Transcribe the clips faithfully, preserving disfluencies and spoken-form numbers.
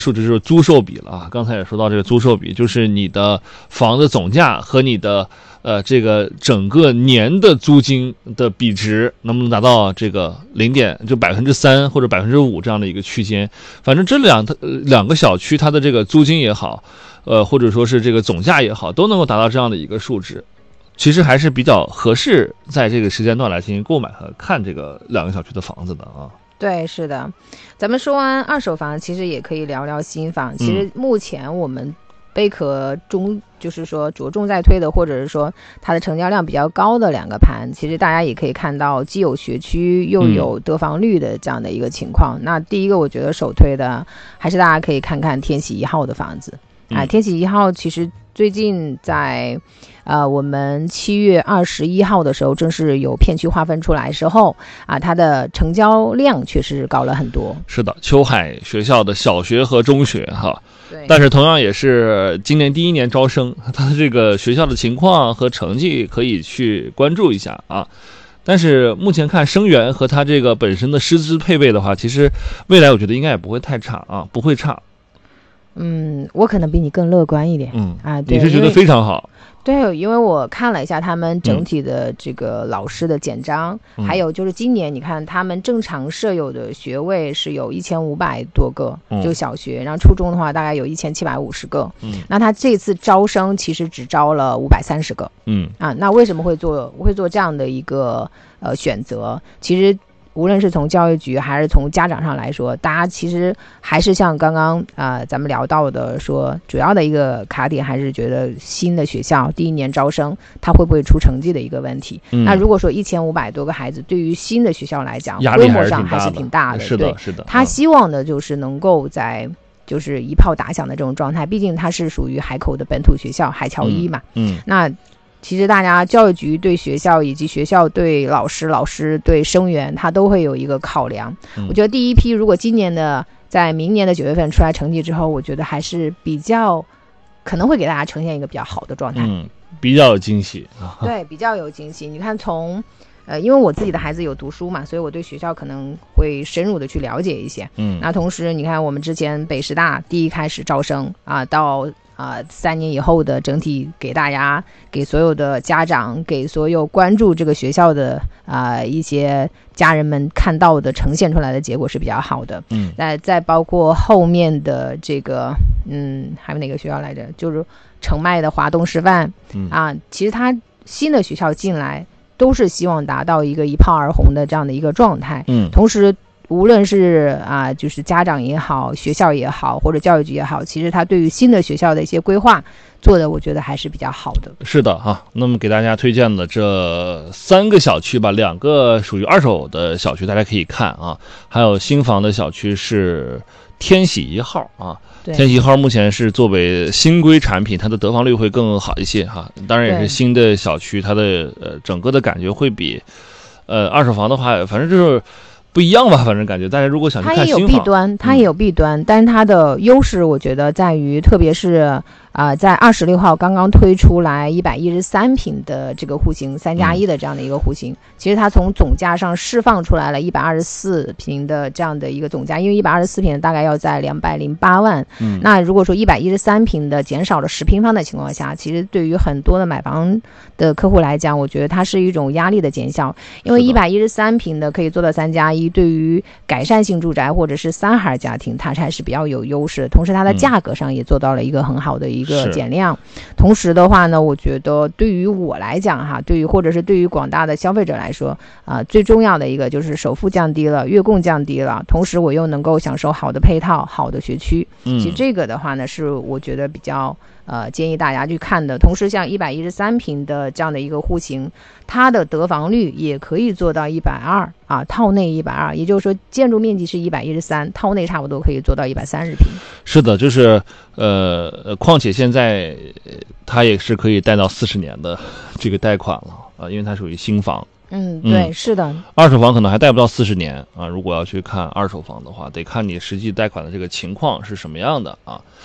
数值就是租售比了啊。刚才也说到这个租售比，就是你的房子总价和你的呃这个整个年的租金的比值能不能达到这个零点就百分之三或者百分之五这样的一个区间。反正这两呃两个小区它的这个租金也好，呃或者说是这个总价也好，都能够达到这样的一个数值。其实还是比较合适在这个时间段来进行购买和看这个两个小区的房子的啊。 对，是的。咱们说完二手房，其实也可以聊聊新房。其实目前我们贝壳中就是说着重在推的，或者是说它的成交量比较高的两个盘，其实大家也可以看到既有学区又有得房率的这样的一个情况。嗯、那第一个我觉得首推的还是大家可以看看天喜一号的房子啊。天喜一号其实最近在呃，我们七月二十一号的时候，正是有片区划分出来时候啊，它的成交量确实高了很多。 是的，秋海学校的小学和中学哈， 对， 但是同样也是今年第一年招生，它的这个学校的情况和成绩可以去关注一下啊。但是目前看生源和它这个本身的师资配备的话，其实未来我觉得应该也不会太差啊，不会差。 嗯，我可能比你更乐观一点。 嗯啊，对， 你是觉得非常好。 对，因为我看了一下他们整体的这个老师的简章，嗯、还有就是今年你看他们正常设有的学位是有一千五百多个，嗯、就小学，然后初中的话大概有一千七百五十个。嗯，那他这次招生其实只招了五百三十个。嗯，啊，那为什么会做会做这样的一个呃选择？其实。无论是从教育局还是从家长上来说，大家其实还是像刚刚啊、呃、咱们聊到的说，主要的一个卡点还是觉得新的学校第一年招生它会不会出成绩的一个问题。嗯、那如果说一千五百多个孩子，对于新的学校来讲，规模上还是挺大的。 是的，是的。 他希望的就是能够在就是一炮打响的这种状态，毕竟它是属于海口的本土学校海侨一嘛。嗯，嗯那。其实大家教育局对学校以及学校对老师老师对生源他都会有一个考量、嗯、我觉得第一批如果今年的在明年的九月份出来成绩之后，我觉得还是比较可能会给大家呈现一个比较好的状态。 嗯，比较有惊喜。 对，比较有惊喜。你看从呃，因为我自己的孩子有读书嘛，所以我对学校可能会深入的去了解一些。嗯，那同时你看我们之前北师大第一开始招生啊，到啊、呃，三年以后的整体给大家、给所有的家长、给所有关注这个学校的啊、呃、一些家人们看到的呈现出来的结果是比较好的。嗯，再再包括后面的这个，嗯，还有哪个学校来着？就是澄迈的华东师范。嗯啊，其实他新的学校进来都是希望达到一个一炮而红的这样的一个状态。嗯，同时。无论是啊，就是家长也好，学校也好，或者教育局也好，其实他对于新的学校的一些规划做的，我觉得还是比较好的。 是的哈，那么给大家推荐的这三个小区吧，两个属于二手的小区，大家可以看啊，还有新房的小区是天喜一号啊。天喜一号目前是作为新规产品，它的得房率会更好一些哈。当然也是新的小区，它的呃整个的感觉会比呃二手房的话，反正就是。不一样吧，反正感觉大家如果想去看新房， 它也有弊端，它也有弊端，嗯、但是它的优势我觉得在于，特别是啊、呃，在二十六号刚刚推出来一百一十三平的这个户型三加一的这样的一个户型，嗯、其实它从总价上释放出来了一百二十四平的这样的一个总价，因为一百二十四平大概要在两百零八万，嗯，那如果说一百一十三平的减少了十平方的情况下，其实对于很多的买房的客户来讲，我觉得它是一种压力的减小，因为一百一十三平的可以做到三加一。对于改善性住宅或者是三孩家庭，它还是比较有优势的，同时它的价格上也做到了一个很好的一个减量。嗯、同时的话呢，我觉得对于我来讲哈，对于或者是对于广大的消费者来说啊、呃，最重要的一个就是首付降低了，月供降低了，同时我又能够享受好的配套、好的学区。嗯，其实这个的话呢，是我觉得比较。呃，建议大家去看的。同时，像一百一十三平的这样的一个户型，它的得房率也可以做到一百二啊，套内一百二，也就是说，建筑面积是一百一十三，套内差不多可以做到一百三十平。 是的，就是呃，况且现在它也是可以贷到四十年的这个贷款了啊、呃，因为它属于新房。 嗯，对，嗯、是的。 二手房可能还贷不到四十年啊，如果要去看二手房的话，得看你实际贷款的这个情况是什么样的啊。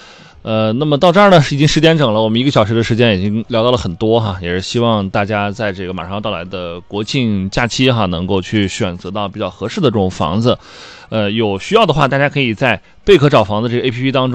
呃，那么到这儿呢，已经十点整了，我们一个小时的时间已经聊到了很多哈，也是希望大家在这个马上要到来的国庆假期哈，能够去选择到比较合适的这种房子。呃，有需要的话，大家可以在贝壳找房子这个 A P P 当中